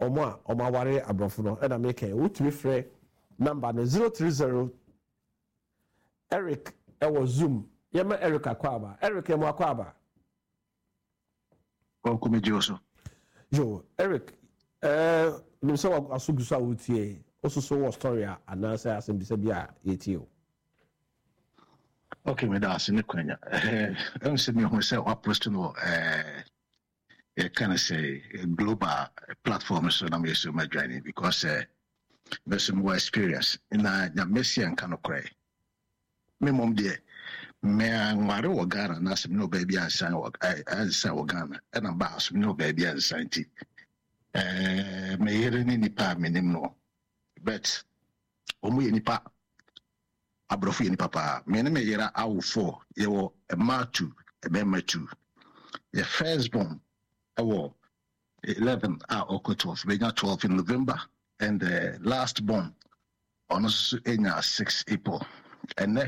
omo ware abrofo no e na make wotumi frɛ number no 030 Eric ewo Zoom yema Eric akwaba Eric emo akwaba Okumi Joso yo Eric nim so asugusa wotie ososo wo story anasa asembisa bia yetio. Okay, me da asine kwanya em se me ho se wa post no can I say global platform so na me so my journey because there's some more experience na Messi and kind of cry me mom there me anware wo Ghana na se no baby ansan wo Ghana and am bass no baby ansan ti me here ni nipa me nim no but omo ye nipa abrofo ye nipa pa me ne me yera awo 4 ye wo a ma 2 a be ma 2 the first born 11 or 12 we got 12 in November and the last born on us in 6 April and